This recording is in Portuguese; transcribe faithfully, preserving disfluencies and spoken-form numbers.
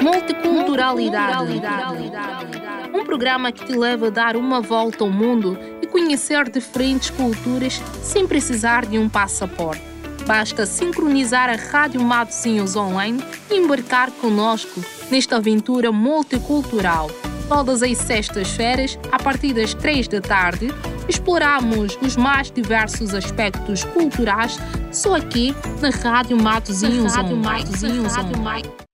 Multiculturalidade. Um programa que te leva a dar uma volta ao mundo e conhecer diferentes culturas sem precisar de um passaporte. Basta sincronizar a Rádio Matosinhos online e embarcar conosco nesta aventura multicultural. Todas as sextas-feiras, a partir das três da tarde, exploramos os mais diversos aspectos culturais só aqui na Rádio Matosinhos online.